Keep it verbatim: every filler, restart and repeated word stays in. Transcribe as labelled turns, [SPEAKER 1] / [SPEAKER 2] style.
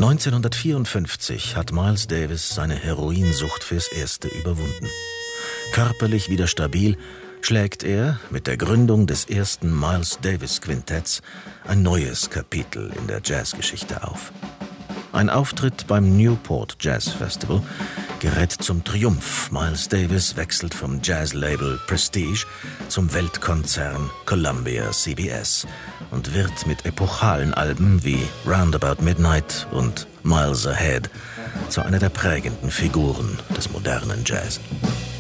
[SPEAKER 1] neunzehnhundertvierundfünfzig hat Miles Davis seine Heroinsucht fürs Erste überwunden. Körperlich wieder stabil schlägt er mit der Gründung des ersten Miles Davis Quintetts ein neues Kapitel in der Jazzgeschichte auf. Ein Auftritt beim Newport Jazz Festival gerät zum Triumph. Miles Davis wechselt vom Jazzlabel Prestige zum Weltkonzern Columbia C B S und wird mit epochalen Alben wie Roundabout Midnight und Miles Ahead zu einer der prägenden Figuren des modernen Jazz.